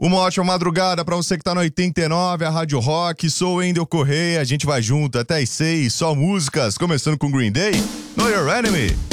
Uma ótima madrugada pra você que tá no 89, a Rádio Rock. Sou o Wendel Correia, a gente vai junto até as 6, só músicas, começando com Green Day, Know Your Enemy.